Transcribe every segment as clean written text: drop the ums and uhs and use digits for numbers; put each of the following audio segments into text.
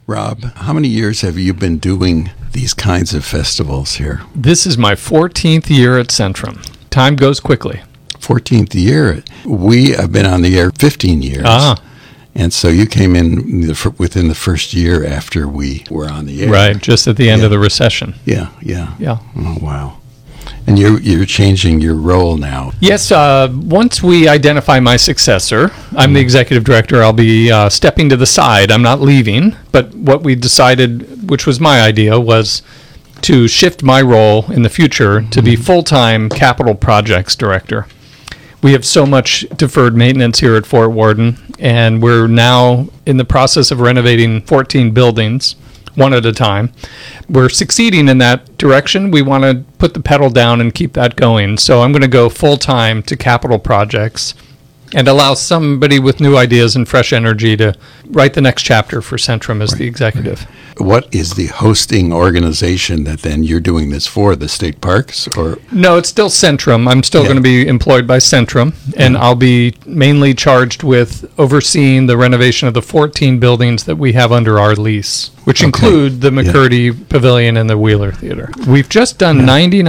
Rob, how many years have you been doing these kinds of festivals here? This is my 14th year at Centrum. Time goes quickly. 14th year. We have been on the air 15 years. And so you came in within the first year after we were on the air. Right, just at the end of the recession. Yeah. Oh, wow. And you're changing your role now. Yes, once we identify my successor, I'm the executive director, I'll be stepping to the side. I'm not leaving, but what we decided, which was my idea, was to shift my role in the future to be full-time capital projects director. We have so much deferred maintenance here at Fort Worden, and we're now in the process of renovating 14 buildings, one at a time. We're succeeding in that direction. We want to put the pedal down and keep that going. So I'm going to go full-time to capital projects and allow somebody with new ideas and fresh energy to write the next chapter for Centrum as the executive. Right. What is the hosting organization that then you're doing this for, the state parks? Or No, it's still Centrum. I'm still going to be employed by Centrum, and I'll be mainly charged with overseeing the renovation of the 14 buildings that we have under our lease, which include the McCurdy Pavilion and the Wheeler Theater. We've just done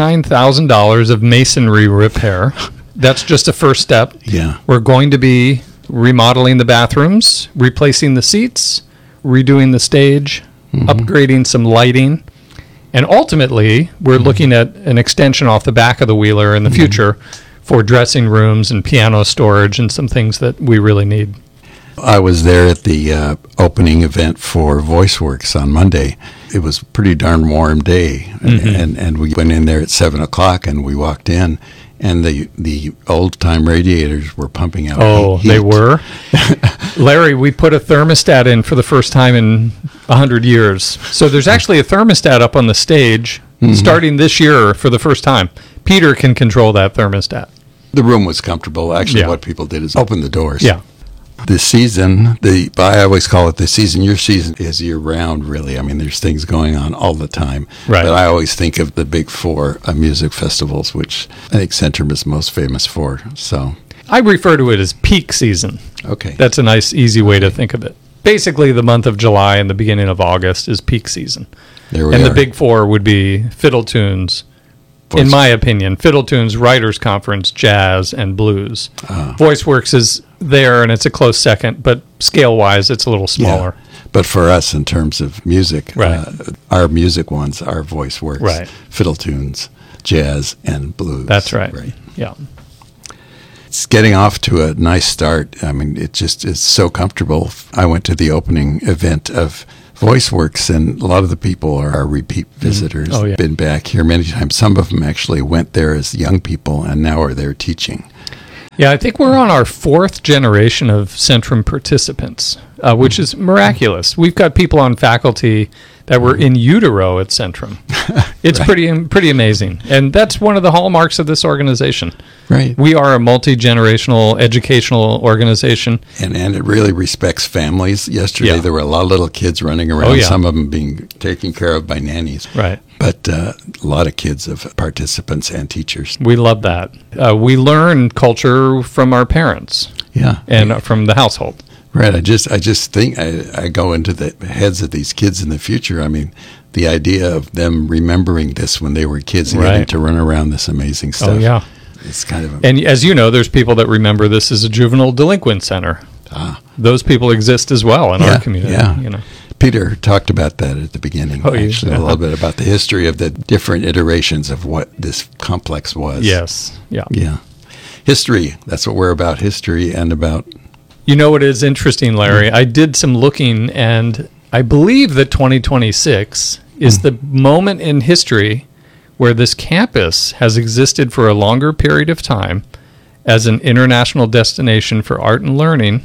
$99,000 of masonry repair. That's just a first step. Yeah. We're going to be remodeling the bathrooms, replacing the seats, redoing the stage, upgrading some lighting, and ultimately we're looking at an extension off the back of the Wheeler in the future for dressing rooms and piano storage and some things that we really need. I was there at the opening event for VoiceWorks on Monday. It was a pretty darn warm day, and we went in there at 7 o'clock, and we walked in, and the old-time radiators were pumping out heat. They were? Larry, we put a thermostat in for the first time in 100 years. So there's actually a thermostat up on the stage starting this year for the first time. Peter can control that thermostat. The room was comfortable. Actually, what people did is open the doors. Yeah. The season, I always call it the season. Your season is year-round, really. I mean, there's things going on all the time. Right. But I always think of the big four music festivals, which I think Centrum is most famous for. So I refer to it as peak season. Okay. That's a nice, easy way to think of it. Basically, the month of July and the beginning of August is peak season. There we and are. the big four would be Fiddle Tunes, in my opinion, Fiddle Tunes, Writers Conference, Jazz, and Blues. VoiceWorks is there, and it's a close second, but scale-wise, it's a little smaller. Yeah. But for us, in terms of music, our music ones are VoiceWorks, Fiddle Tunes, Jazz, and Blues. That's right. Yeah. It's getting off to a nice start. I mean, it just is so comfortable. I went to the opening event of VoiceWorks, and a lot of the people are repeat visitors. Been back here many times. Some of them actually went there as young people and now are there teaching. Yeah, I think we're on our fourth generation of Centrum participants, which is miraculous. We've got people on faculty that were in utero at Centrum. It's pretty amazing. And that's one of the hallmarks of this organization. Right. We are a multi-generational educational organization. And it really respects families. Yesterday there were a lot of little kids running around, some of them being taken care of by nannies. Right. But a lot of kids of participants and teachers. We love that. We learn culture from our parents. Yeah. And from the household. Right. I just think I go into the heads of these kids in the future. I mean, the idea of them remembering this when they were kids and getting to run around this amazing stuff. Oh, yeah. It's kind of and as you know, there's people that remember this as a juvenile delinquent center. Those people exist as well in our community. Yeah. You know. Peter talked about that at the beginning, a little bit about the history of the different iterations of what this complex was. Yes. Yeah. Yeah. History. That's what we're about, history and about... You know what is interesting, Larry? I did some looking, and I believe that 2026 is the moment in history where this campus has existed for a longer period of time as an international destination for art and learning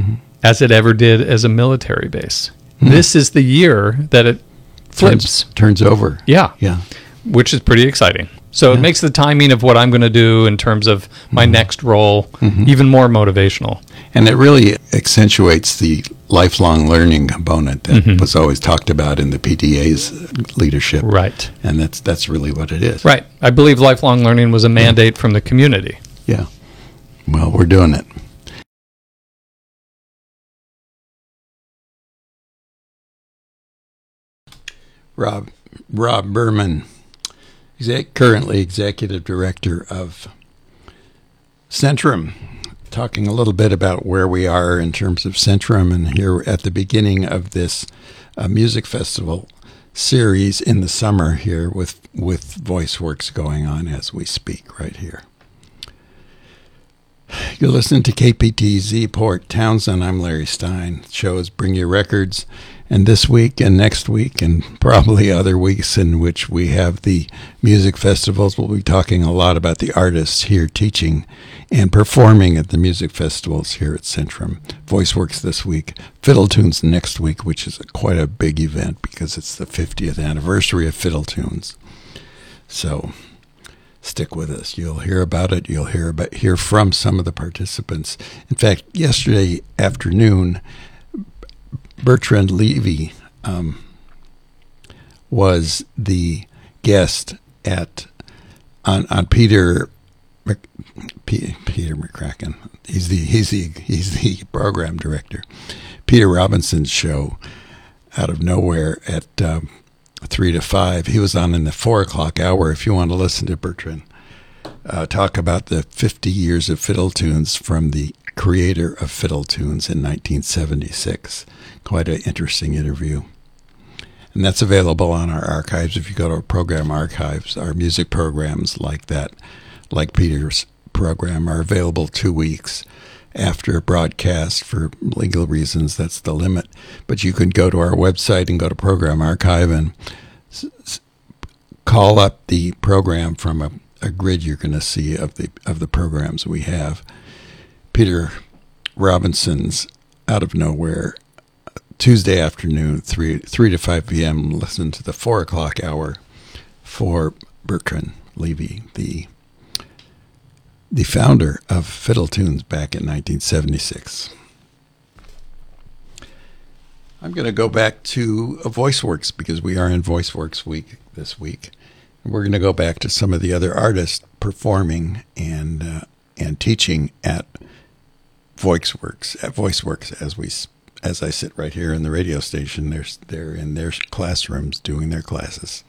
as it ever did as a military base. This is the year that it flips. Turns over. Yeah. Yeah. Which is pretty exciting. So it makes the timing of what I'm going to do in terms of my next role even more motivational. And it really accentuates the lifelong learning component that was always talked about in the PTA's leadership. Right. And that's really what it is. Right. I believe lifelong learning was a mandate from the community. Yeah. Well, we're doing it. Rob Berman, currently executive director of Centrum, talking a little bit about where we are in terms of Centrum, and here at the beginning of this music festival series in the summer here with VoiceWorks going on as we speak right here. You're listening to KPTZ Port Townsend. I'm Larry Stein. The show is Bring Your Records. And this week and next week and probably other weeks in which we have the music festivals, we'll be talking a lot about the artists here teaching and performing at the music festivals here at Centrum. VoiceWorks this week, Fiddle Tunes next week, which is quite a big event because it's the 50th anniversary of Fiddle Tunes. So stick with us. You'll hear about it. You'll hear from some of the participants. In fact, yesterday afternoon, Bertrand Levy was the guest on Peter McCracken. He's the program director. Peter Robinson's show out of nowhere at 3 to 5. He was on in the 4 o'clock hour. If you want to listen to Bertrand talk about the 50 years of Fiddle Tunes from the creator of Fiddle Tunes in 1976. Quite an interesting interview. And that's available on our archives. If you go to our program archives, our music programs like that, like Peter's program, are available 2 weeks after broadcast for legal reasons. That's the limit. But you can go to our website and go to Program Archive and call up the program from a grid you're going to see of the programs we have. Peter Robinson's Out of Nowhere, Tuesday afternoon, 3 to 5 p.m. Listen to the 4 o'clock hour for Bertrand Levy, the founder of Fiddle Tunes back in 1976. I'm going to go back to VoiceWorks because we are in VoiceWorks week this week. And we're going to go back to some of the other artists performing and teaching at VoiceWorks as I sit right here in the radio station. They're in their classrooms doing their classes.